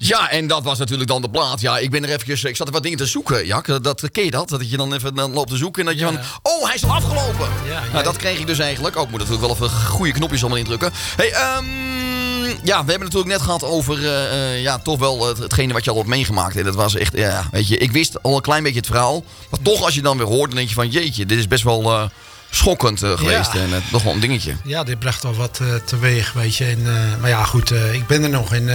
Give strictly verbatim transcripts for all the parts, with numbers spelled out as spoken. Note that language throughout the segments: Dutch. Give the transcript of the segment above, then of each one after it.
Ja, en dat was natuurlijk dan de plaat. Ja, ik ben er eventjes... Ik zat er wat dingen te zoeken, Jack. Dat, ken je dat? Dat je dan even dan loopt te zoeken en dat je Ja. van... Oh, hij is al afgelopen! Ja, nou, ja. dat kreeg ik dus eigenlijk. Oh, ik moet natuurlijk wel even goede knopjes allemaal indrukken. Hey, um, ja, we hebben natuurlijk net gehad over... Uh, uh, ja, toch wel het, hetgene wat je al hebt meegemaakt. En dat was echt... Ja, weet je, ik wist al een klein beetje het verhaal. Maar toch, als je dan weer hoort, dan denk je van... Jeetje, dit is best wel... Uh, schokkend uh, geweest Ja. en uh, nog wel een dingetje. Ja, dit bracht wel wat uh, teweeg, weet je. En, uh, maar ja, goed, uh, ik ben er nog. En uh,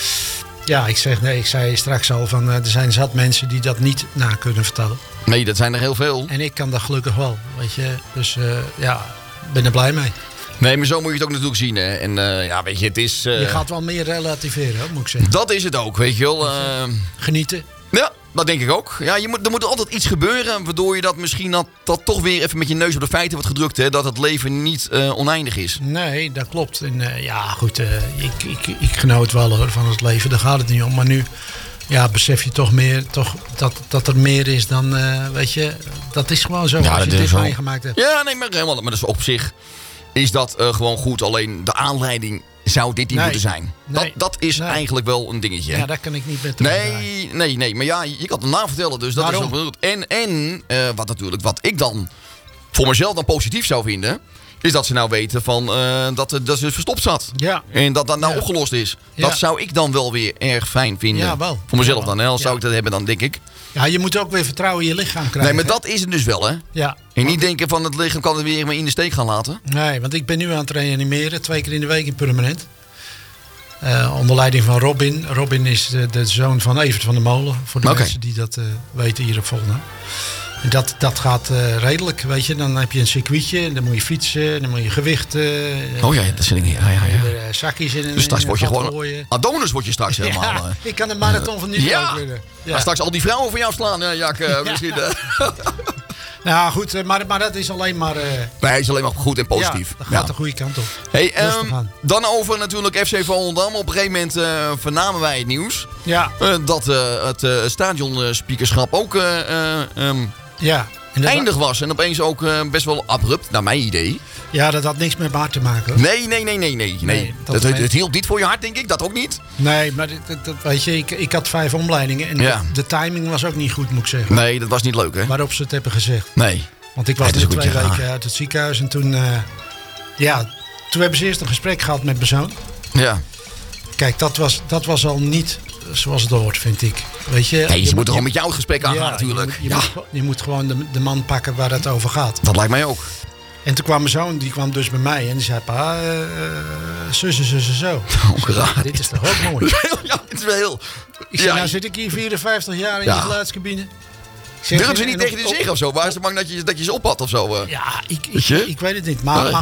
ja, ik zeg, nee, ik zei straks al van, uh, er zijn zat mensen die dat niet na kunnen vertellen. Nee, dat zijn er heel veel. En ik kan dat gelukkig wel, weet je. Dus uh, ja, ik ben er blij mee. Nee, maar zo moet je het ook natuurlijk zien. Hè. En uh, ja, weet je, het is... Uh, je gaat wel meer relativeren, moet ik zeggen. Dat is het ook, weet je wel. Uh, Genieten. Ja, dat denk ik ook. Ja, je moet, er moet altijd iets gebeuren waardoor je dat misschien dat, dat toch weer even met je neus op de feiten wordt gedrukt. Hè, dat het leven niet uh, oneindig is. Nee, dat klopt. En uh, ja, goed, uh, ik, ik, ik genoot wel hoor, van het leven. Daar gaat het niet om. Maar nu ja, besef je toch meer toch, dat, dat er meer is dan, uh, weet je, dat is gewoon zo Ja, als je dit dit zo. meegemaakt hebt. Ja, nee, maar helemaal. Maar dus op zich is dat uh, gewoon goed. Alleen de aanleiding zou dit niet Nee. moeten zijn. Nee. Dat, dat is Nee. eigenlijk wel een dingetje. Ja, daar kan ik niet met terugdraaien. Nee, nee, nee. Maar ja, je kan het na vertellen. Dus dat Waarom? is ook wel goed. En, en uh, wat natuurlijk, wat ik dan voor mezelf dan positief zou vinden, is dat ze nou weten van, uh, dat, het- dat ze verstopt zat. Ja. En dat dat nou Ja. opgelost is. Ja. Dat zou ik dan wel weer erg fijn vinden. Ja, wel. Voor mezelf Ja, dan. wel. Hè. Als zou Ja. ik dat hebben, dan denk ik. Ja, je moet ook weer vertrouwen in je lichaam krijgen. Nee, maar hè? dat is het dus wel, hè. Ja. En niet denken van het lichaam kan het weer maar in de steek gaan laten. Nee, want ik ben nu aan het reanimeren, twee keer in de week in Permanent. Uh, onder leiding van Robin. Robin is de, de zoon van Evert van der Molen. Voor de Oké. mensen die dat uh, weten hier op Volendam. En dat, dat gaat uh, redelijk, weet je. Dan heb je een circuitje, en dan moet je fietsen, dan moet je gewichten. uh, Oh ja, dat zit ik niet. Ja, ja, ja. er, uh, zakjes in. Dus straks in word je een gat gewoon... gooien. Adonis word je straks helemaal. Ja, uh, ik kan de marathon van New York ja. winnen. Als straks al die vrouwen van jou slaan, uh, Jack. Uh, misschien, uh. Nou goed, uh, maar, maar dat is alleen maar... Uh, Nee, het is alleen maar goed en positief. Ja, dat Ja. gaat de goede kant op. Hey, Rustig um, aan. dan over natuurlijk F C Volendam. Op een gegeven moment uh, vernamen wij het nieuws. Ja, Uh, dat uh, het uh, stadionspeakerschap ook uh, uh, um, ja. En dat, eindig was. En opeens ook uh, best wel abrupt, naar mijn idee. ja, dat had niks met mijn hart te maken. Hoor. Nee, nee, nee, nee, nee. nee. Nee, dat het, het, nee. het hielp niet voor je hart, denk ik. Dat ook niet. Nee, maar dat, dat- dat- weet je, ik, ik had vijf omleidingen en Ja. de, de timing was ook niet goed, moet ik zeggen. Nee, dat was niet leuk, hè? Waarop ze het hebben gezegd. Nee. Want ik was Het is net een twee beetje weken raar. uit het ziekenhuis en toen, uh, ja, toen hebben ze eerst een gesprek gehad met mijn zoon. Ja. Kijk, dat was, dat was al niet zoals het hoort, vind ik. Weet je, Nee, je moet er gewoon met jou het gesprek aangaan, ja, natuurlijk. Je, moet, je, Ja, moet, gewoon- je moet gewoon de, de man pakken waar het over gaat. dat lijkt mij ook. En toen kwam mijn zoon, die kwam dus bij mij en die zei, pa, uh, zus, zus, zus, zo. Ook raar. Dit is toch ook mooi? Ja, het is wel heel... Ik zei, Ja, nou zit ik hier vierenvijftig jaar in Ja. de geluidscabine. Ik zeg, durven ze en niet op- tegen je te op- zeggen of zo? Waren ze bang dat je, dat je ze oppad of zo? uh? Ja, ik, Weet ik, je? ik weet het niet. Maar, Nee. maar